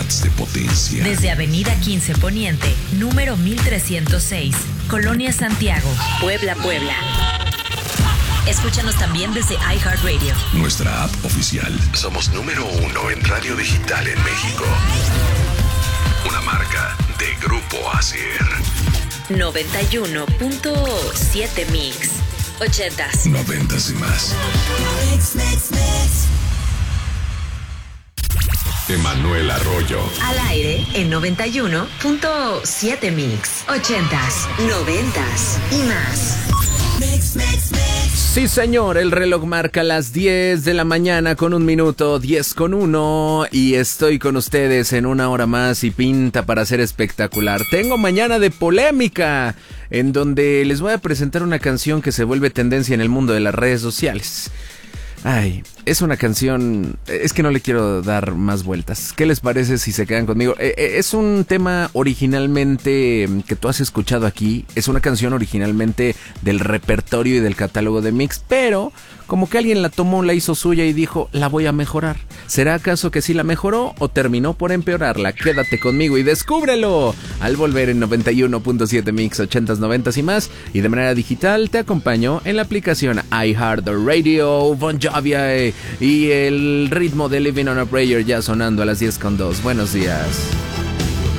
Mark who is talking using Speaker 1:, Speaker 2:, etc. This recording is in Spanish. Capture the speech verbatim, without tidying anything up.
Speaker 1: watts de potencia.
Speaker 2: Desde Avenida quince Poniente, número mil trescientos seis, Colonia Santiago, Puebla, Puebla. Escúchanos también desde iHeartRadio.
Speaker 1: Nuestra app oficial. Somos número uno en radio digital en México. Una marca de Grupo Asier.
Speaker 2: noventa y uno punto siete Mix. Ochentas.
Speaker 1: Noventas y más.
Speaker 3: Mix, mix, mix.
Speaker 1: Emanuel Arroyo.
Speaker 2: Al aire en noventa y uno punto siete Mix. Ochentas, noventas y más.
Speaker 3: Mix, mix, mix.
Speaker 4: Sí, señor, el reloj marca las diez de la mañana con un minuto, diez con uno, y estoy con ustedes en una hora más y pinta para ser espectacular. Tengo mañana de polémica, en donde les voy a presentar una canción que se vuelve tendencia en el mundo de las redes sociales. Ay, es una canción, es que no le quiero dar más vueltas. ¿Qué les parece si se quedan conmigo? Eh, eh, es un tema originalmente que tú has escuchado aquí. Es una canción originalmente del repertorio y del catálogo de Mix, pero como que alguien la tomó, la hizo suya y dijo, la voy a mejorar. ¿Será acaso que sí la mejoró o terminó por empeorarla? Quédate conmigo y descúbrelo al volver en noventa y uno punto siete Mix, ochentas, noventas y más. Y de manera digital te acompaño en la aplicación iHeartRadio. Bon Jovi y el ritmo de Living on a Prayer ya sonando a las diez con dos. Buenos días.